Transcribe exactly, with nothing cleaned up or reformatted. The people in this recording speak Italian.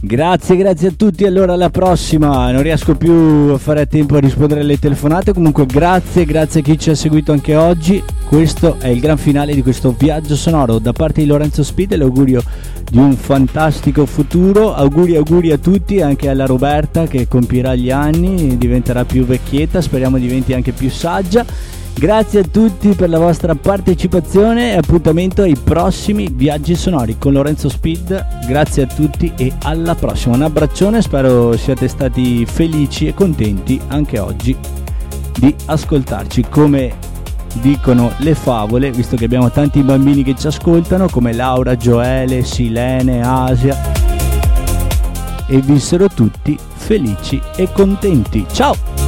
Grazie, grazie a tutti. Allora alla prossima. Non riesco più a fare a tempo a rispondere alle telefonate. Comunque grazie, grazie a chi ci ha seguito anche oggi. Questo è il gran finale di questo viaggio sonoro da parte di Lorenzo Speed e l'augurio di un fantastico futuro. Auguri, auguri a tutti, anche alla Roberta che compirà gli anni, diventerà più vecchietta, speriamo diventi anche più saggia. Grazie a tutti per la vostra partecipazione e appuntamento ai prossimi viaggi sonori con Lorenzo Speed. Grazie a tutti e alla prossima. Un abbraccione, spero siate stati felici e contenti anche oggi di ascoltarci. Come dicono le favole, visto che abbiamo tanti bambini che ci ascoltano, come Laura, Gioele, Silene, Asia, e vissero tutti felici e contenti. Ciao!